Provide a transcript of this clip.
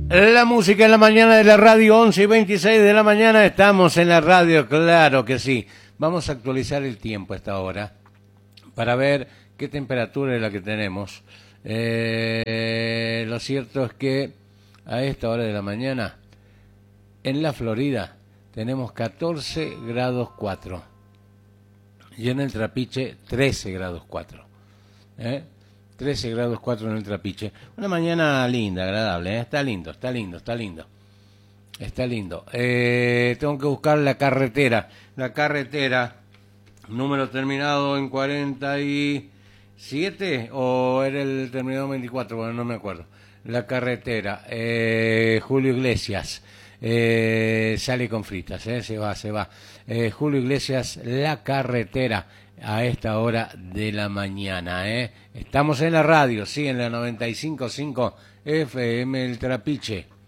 La música en la mañana de la radio, 11:26 de la mañana, estamos en la radio, claro que sí. Vamos a actualizar el tiempo a esta hora para ver qué temperatura es la que tenemos. Lo cierto es que a esta hora de la mañana, en la Florida, tenemos 14 grados 4 y en el Trapiche 13 grados 4. 13 grados 4 en el Trapiche. Una mañana linda, agradable, ¿eh? Está lindo, está lindo, está lindo. Está lindo. Tengo que buscar la carretera. La carretera, número terminado en 47 o era el terminado en 24, bueno, no me acuerdo. La carretera, Julio Iglesias. Sale con fritas, se va. Julio Iglesias, la carretera, a esta hora de la mañana. Estamos en la radio, sí, en la 95.5 FM El Trapiche.